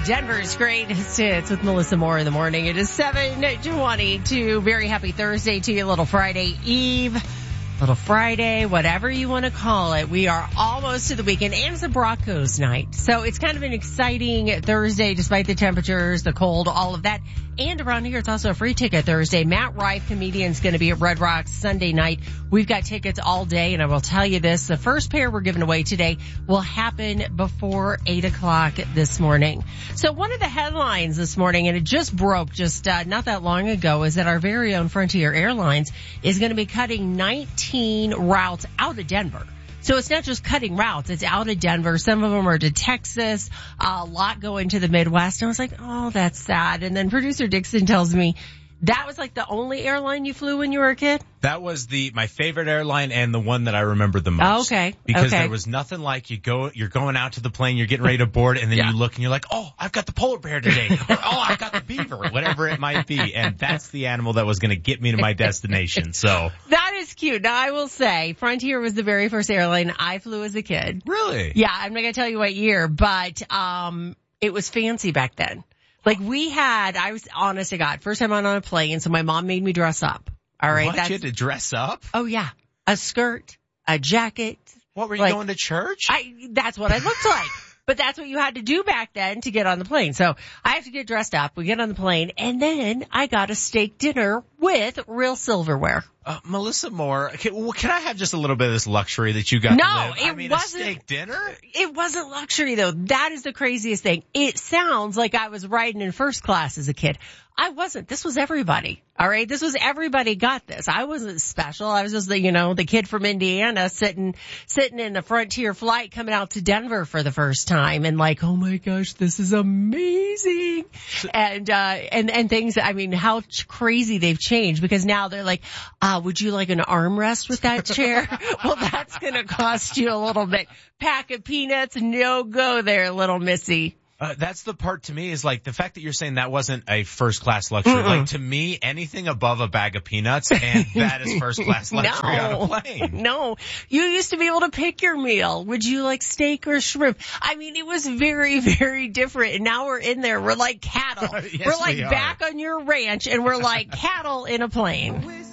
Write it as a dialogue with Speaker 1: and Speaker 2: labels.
Speaker 1: Denver's greatest hits with Melissa Moore in the morning. It is 7:22. Very happy Thursday to you, little Friday Eve, little Friday, whatever you want to call it. We are almost to the weekend, and it's a Broncos night. So it's kind of an exciting Thursday despite the temperatures, the cold, all of that. And around here, it's also a free ticket Thursday. Matt Rife, comedian's going to be at Red Rocks Sunday night. We've got tickets all day, and I will tell you this, the first pair we're giving away today will happen before 8 o'clock this morning. So one of the headlines this morning, and it just broke not that long ago, is that our very own Frontier Airlines is going to be cutting 19 routes out of Denver. So it's not just cutting routes, it's out of Denver. Some of them are to Texas, a lot going to the Midwest. And I was like, oh, that's sad. And then producer Dixon tells me that was like the only airline you flew when you were a kid?
Speaker 2: That was my favorite airline and the one that I remember the most.
Speaker 1: Okay.
Speaker 2: Because there was nothing like you're going out to the plane, you're getting ready to board, and then you look and you're like, oh, I've got the polar bear today. Or, oh, I've got the beaver, whatever it might be. And that's the animal that was going to get me to my destination. So
Speaker 1: that is cute. Now I will say Frontier was the very first airline I flew as a kid.
Speaker 2: Really?
Speaker 1: Yeah, I'm not going to tell you what year, but it was fancy back then. Like I was honest to God, first time on a plane, so my mom made me dress up. All right.
Speaker 2: What? You had to dress up?
Speaker 1: Oh yeah. A skirt, a jacket.
Speaker 2: What, were you going to church?
Speaker 1: That's what I looked like. But that's what you had to do back then to get on the plane. So I have to get dressed up. We get on the plane, and then I got a steak dinner with real silverware.
Speaker 2: Melissa Moore, can I have just a little bit of this luxury that you got to live?
Speaker 1: It wasn't.
Speaker 2: A steak dinner?
Speaker 1: It wasn't luxury, though. That is the craziest thing. It sounds like I was riding in first class as a kid. I wasn't. This was everybody. All right. This was everybody got this. I wasn't special. I was just the kid from Indiana sitting in a Frontier flight coming out to Denver for the first time and like, oh my gosh, this is amazing. And things, I mean, how crazy they've changed because now they're like, would you like an armrest with that chair? Well, that's going to cost you a little bit. Pack of peanuts, no go there, little missy.
Speaker 2: That's the part to me is like the fact that you're saying that wasn't a first class luxury. Like to me, anything above a bag of peanuts and that is first class luxury on a plane.
Speaker 1: No, you used to be able to pick your meal. Would you like steak or shrimp? I mean, it was very, very different. And now we're in there. We're like cattle.
Speaker 2: Yes,
Speaker 1: we're like
Speaker 2: we are.
Speaker 1: Back on your ranch and we're like cattle in a plane.